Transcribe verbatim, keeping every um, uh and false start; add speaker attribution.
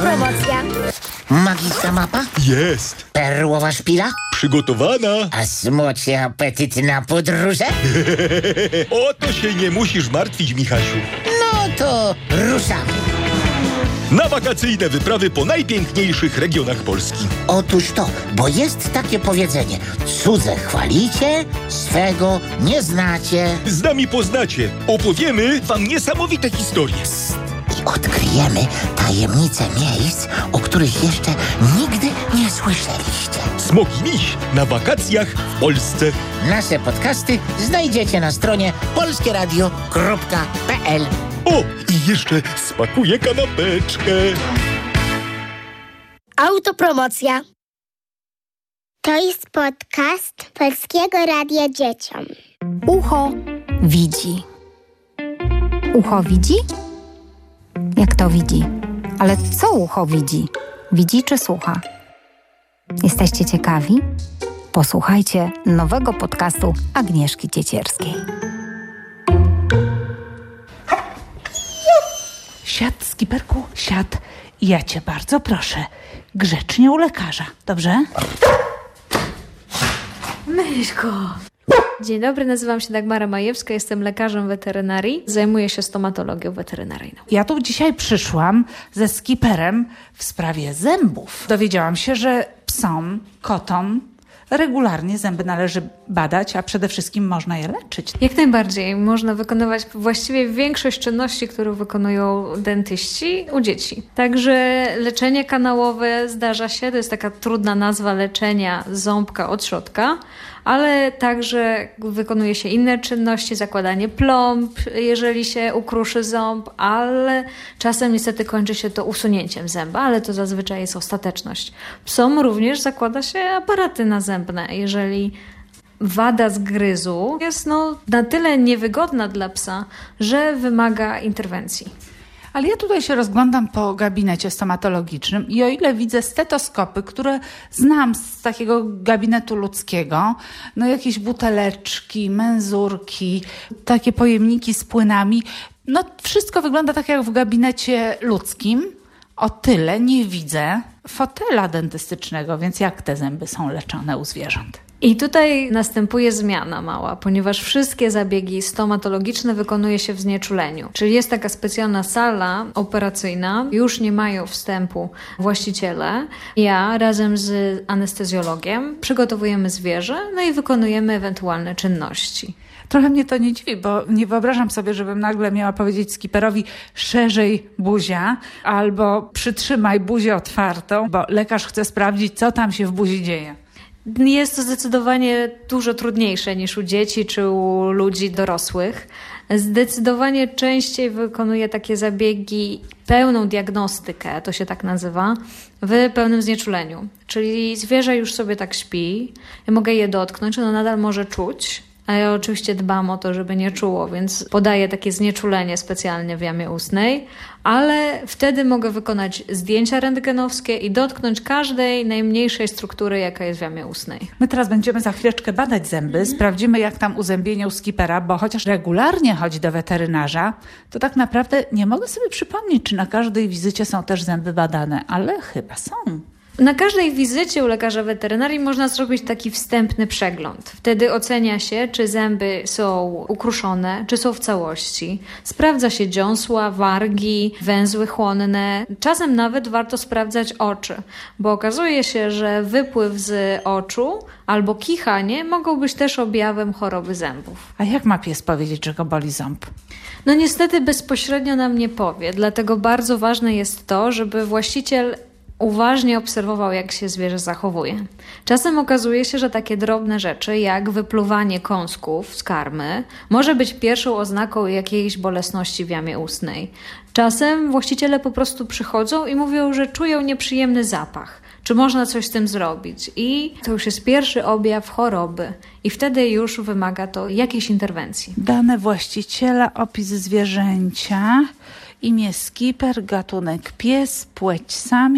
Speaker 1: Autopromocja.
Speaker 2: Magiczna mapa?
Speaker 3: Jest.
Speaker 2: Perłowa szpila?
Speaker 3: Przygotowana.
Speaker 2: A smoczy apetyt na podróże?
Speaker 3: O to się nie musisz martwić, Michasiu.
Speaker 2: No to ruszamy.
Speaker 3: Na wakacyjne wyprawy po najpiękniejszych regionach Polski.
Speaker 2: Otóż to, bo jest takie powiedzenie. Cudze chwalicie, swego nie znacie.
Speaker 3: Z nami poznacie. Opowiemy wam niesamowite historie.
Speaker 2: I odkryjemy tajemnice miejsc, o których jeszcze nigdy nie słyszeliście.
Speaker 3: Smok i miś na wakacjach w Polsce.
Speaker 2: Nasze podcasty znajdziecie na stronie polskieradio kropka pe el.
Speaker 3: O, i jeszcze spakuję kanapeczkę.
Speaker 1: Autopromocja.
Speaker 4: To jest podcast Polskiego Radia Dzieciom.
Speaker 5: Ucho widzi. Ucho widzi? Jak to widzi? Ale co ucho widzi? Widzi czy słucha? Jesteście ciekawi? Posłuchajcie nowego podcastu Agnieszki Ciecierskiej.
Speaker 6: Siad, Skiperku, siad. Ja cię bardzo proszę, grzecznie u lekarza, dobrze?
Speaker 7: Myszko! Dzień dobry, nazywam się Dagmara Majewska, jestem lekarzem weterynarii, zajmuję się stomatologią weterynaryjną.
Speaker 6: Ja tu dzisiaj przyszłam ze Skiperem w sprawie zębów. Dowiedziałam się, że psom, kotom regularnie zęby należy badać, a przede wszystkim można je leczyć.
Speaker 7: Jak najbardziej, można wykonywać właściwie większość czynności, które wykonują dentyści u dzieci. Także leczenie kanałowe zdarza się, to jest taka trudna nazwa leczenia ząbka od środka, ale także wykonuje się inne czynności, zakładanie plomb, jeżeli się ukruszy ząb, ale czasem niestety kończy się to usunięciem zęba, ale to zazwyczaj jest ostateczność. Psom również zakłada się aparaty nazębne, jeżeli wada zgryzu jest no, na tyle niewygodna dla psa, że wymaga interwencji.
Speaker 6: Ale ja tutaj się rozglądam po gabinecie stomatologicznym i o ile widzę stetoskopy, które znam z takiego gabinetu ludzkiego, no jakieś buteleczki, menzurki, takie pojemniki z płynami, no wszystko wygląda tak jak w gabinecie ludzkim. O tyle nie widzę fotela dentystycznego, więc jak te zęby są leczone u zwierząt?
Speaker 7: I tutaj następuje zmiana mała, ponieważ wszystkie zabiegi stomatologiczne wykonuje się w znieczuleniu. Czyli jest taka specjalna sala operacyjna, już nie mają wstępu właściciele. Ja razem z anestezjologiem przygotowujemy zwierzę, no i wykonujemy ewentualne czynności.
Speaker 6: Trochę mnie to nie dziwi, bo nie wyobrażam sobie, żebym nagle miała powiedzieć Skiperowi szerzej buzia albo przytrzymaj buzię otwartą, bo lekarz chce sprawdzić, co tam się w buzi dzieje.
Speaker 7: Jest to zdecydowanie dużo trudniejsze niż u dzieci czy u ludzi dorosłych. Zdecydowanie częściej wykonuję takie zabiegi, pełną diagnostykę, to się tak nazywa, w pełnym znieczuleniu. Czyli zwierzę już sobie tak śpi, ja mogę je dotknąć, ono nadal może czuć, a ja oczywiście dbam o to, żeby nie czuło, więc podaję takie znieczulenie specjalnie w jamie ustnej, ale wtedy mogę wykonać zdjęcia rentgenowskie i dotknąć każdej najmniejszej struktury, jaka jest w jamie ustnej.
Speaker 6: My teraz będziemy za chwileczkę badać zęby, mhm. sprawdzimy jak tam uzębienie u Skipera, bo chociaż regularnie chodzi do weterynarza, to tak naprawdę nie mogę sobie przypomnieć, czy na każdej wizycie są też zęby badane, ale chyba są.
Speaker 7: Na każdej wizycie u lekarza weterynarii można zrobić taki wstępny przegląd. Wtedy ocenia się, czy zęby są ukruszone, czy są w całości. Sprawdza się dziąsła, wargi, węzły chłonne. Czasem nawet warto sprawdzać oczy, bo okazuje się, że wypływ z oczu albo kichanie mogą być też objawem choroby zębów.
Speaker 6: A jak ma pies powiedzieć, że go boli ząb?
Speaker 7: No niestety bezpośrednio nam nie powie, dlatego bardzo ważne jest to, żeby właściciel uważnie obserwował, jak się zwierzę zachowuje. Czasem okazuje się, że takie drobne rzeczy, jak wypluwanie kąsków z karmy, może być pierwszą oznaką jakiejś bolesności w jamie ustnej. Czasem właściciele po prostu przychodzą i mówią, że czują nieprzyjemny zapach. Czy można coś z tym zrobić? I to już jest pierwszy objaw choroby. I wtedy już wymaga to jakiejś interwencji.
Speaker 6: Dane właściciela, opis zwierzęcia, imię Skiper, gatunek pies, płeć samiec.